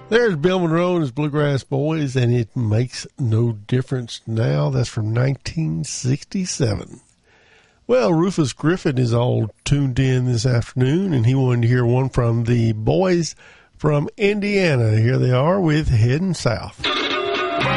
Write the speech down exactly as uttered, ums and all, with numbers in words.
There's Bill Monroe and his Bluegrass Boys, and It Makes No Difference Now. That's from nineteen sixty-seven. Well, Rufus Griffin is all tuned in this afternoon, and he wanted to hear one from the boys from Indiana. Here they are with Heading South.